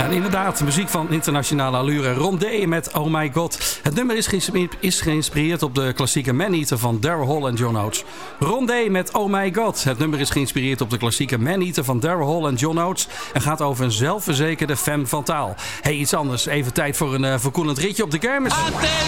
En inderdaad, muziek van internationale allure. Rondé met Oh My God. Het nummer is geïnspireerd op de klassieke Man-Eater van Daryl Hall en John Oates. Rondé met Oh My God. Het nummer is geïnspireerd op de klassieke Man-Eater van Daryl Hall en John Oates. En gaat over een zelfverzekerde femme fatale. Hey, iets anders. Even tijd voor een verkoelend ritje op de kermis. Attenzione!